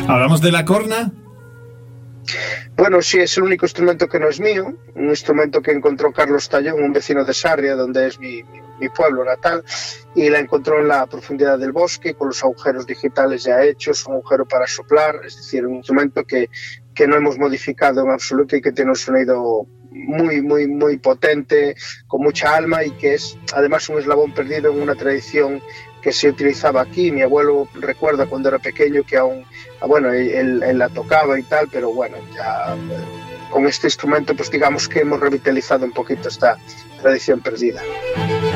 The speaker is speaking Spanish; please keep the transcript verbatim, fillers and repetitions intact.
¿Hablamos de la corna? Bueno, sí, es el único instrumento que no es mío, un instrumento que encontró Carlos Tallón, un vecino de Sarria, donde es mi, mi, mi pueblo natal, y la encontró en la profundidad del bosque, con los agujeros digitales ya hechos, un agujero para soplar, es decir, un instrumento que, que no hemos modificado en absoluto y que tiene un sonido muy, muy, muy potente, con mucha alma y que es además un eslabón perdido en una tradición que se utilizaba aquí. Mi abuelo recuerda cuando era pequeño que aún, bueno, él, él la tocaba y tal, pero bueno, ya con este instrumento pues digamos que hemos revitalizado un poquito esta tradición perdida.